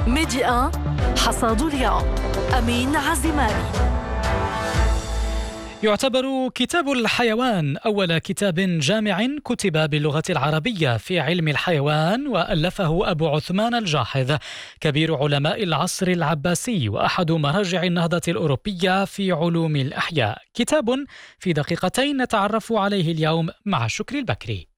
ميدي 1 حصاد اليوم أمين عزماني. يعتبر كتاب الحيوان أول كتاب جامع كتب باللغة العربية في علم الحيوان، وألفه أبو عثمان الجاحظ كبير علماء العصر العباسي وأحد مراجع النهضة الأوروبية في علوم الأحياء. كتاب في دقيقتين نتعرف عليه اليوم مع شكري البكري.